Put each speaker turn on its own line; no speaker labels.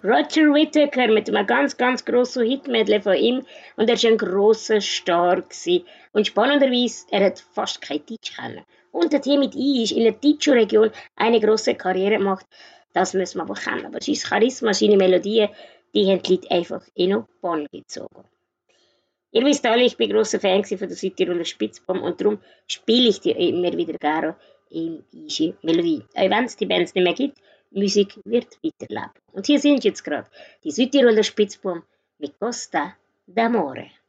Roger Whittaker mit einem ganz, ganz grossen Hitmedley von ihm. Und er war ein grosser Star gewesen. Und spannenderweise, er hat fast kein Deutsch kennen. Und hat hier mit ist in der deutschen Region eine grosse Karriere gemacht. Das müssen wir aber kennen. Aber sein Charisma, seine Melodien, die haben die Leute einfach in den Bann gezogen. Ihr wisst alle, ich bin grosser Fan von der Südtiroler Spitzbom und darum spiele ich die immer wieder gerne in diese Melodie. Auch wenn es die Bands nicht mehr gibt, Musik wird weiterleben. Und hier sind jetzt gerade die Südtiroler Spitzbom mit Costa d'Amore.